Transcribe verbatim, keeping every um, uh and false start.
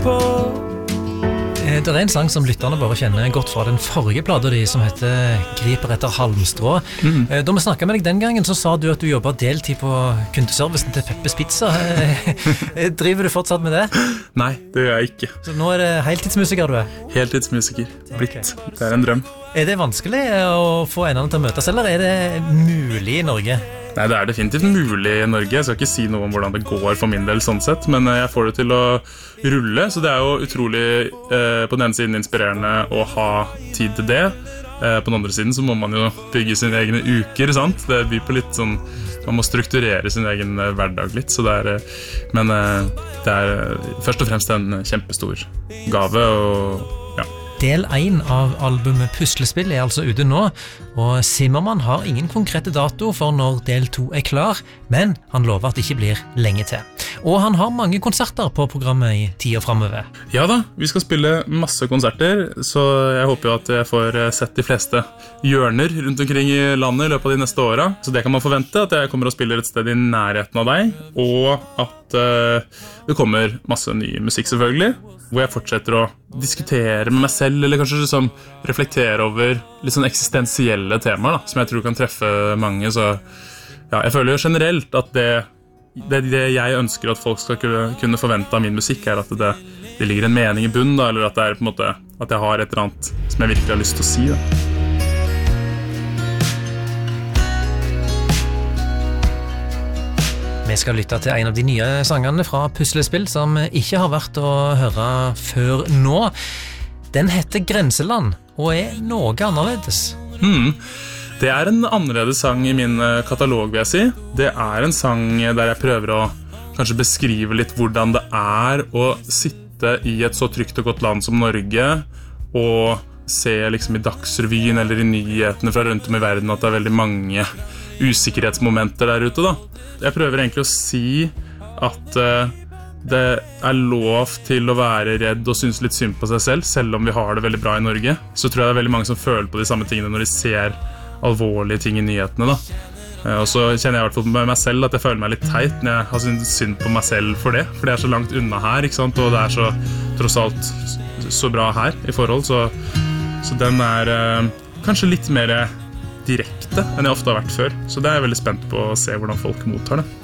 på. Det er en sang som lytterne bare kjenner godt fra den forrige platen de, som heter Griper etter halmstrå. Mm. Da vi snakket med deg den gangen, så sa du at du jobbet deltid på kundeservicen til Peppes Pizza. Driver du fortsatt med det? Nei, det gjør jeg ikke. Så nå er det heltidsmusiker du er? Heltidsmusiker, blitt. Okay. Det er en drøm. Er det vanskelig å få endene til å møtes, eller er det mulig i Norge? Nei, det er definitivt mulig i Norge. Jeg skal ikke si noe om hvordan det går for min del sånn sett, men jeg får det til å rulle, så det er jo utrolig eh, på den ene siden inspirerende å ha tid til det. Eh, på den andre siden så må man jo bygge sine egne uker, sant? Det byr på litt sånn, man må strukturere sin egen hverdag litt, så det er, men eh, det er først og fremst en kjempestor gave, og ja. Del én av albumet Puslespill er altså ute nå, og Zimmermann har ingen konkrete dato for når del to er klar, men han lover at det ikke blir lenge til. Og han har mange konserter på programmet i tida fremover. Ja da, vi skal spille masse konserter, så jeg håper jo at jeg får sett de fleste hjørner rundt omkring i landet i løpet av de neste åra. Så det kan man forvente, at jeg kommer og spiller et sted i nærheten av deg, og at uh, det kommer masse ny musikk selvfølgelig, hvor jeg fortsetter å diskutere med meg selv, eller kanskje liksom reflektere over litt sånn eksistensielle temaer, da, som jeg tror kan treffe mange. Så ja, jeg føler jo generelt at det, det, det jeg ønsker at folk skal kunne forvente av min musikk, er at det, det ligger en mening i bunn, da, eller at det er på en måte at jeg har et eller annet som jeg virkelig har lyst til å si, da. Vi skal lytte til en av de nye sangene fra Puslespill som ikke har vært å høre før nå. Den heter Grenseland og er noe annerledes. Mm. Det er en annerledes sang i min katalog, vil jeg si. Det er en sang der jeg prøver å kanskje beskrive litt hvordan det er å sitte i et så trygt og godt land som Norge og se liksom i Dagsrevyen eller i nyhetene fra rundt om i verden at det er veldig mange usikkerhetsmomenter der ute, da. Jeg prøver egentlig å si at uh, det er lov til å være redd og synes litt synd på seg selv, selv om vi har det veldig bra i Norge. Så tror jeg det er veldig mange som føler på de samme tingene når de ser alvorlige ting i nyhetene, da. Uh, og så kjenner jeg i hvert fall med meg selv at jeg føler meg litt teit når jeg har syntes synd på meg selv for det, for det er så langt unna her, ikke sant? Og det er så tross alt så bra her i forhold, så, så den er uh, kanskje litt mer direkte enn jeg ofte har vært før. Så det er jeg veldig spent på å se hvordan folk mottar det.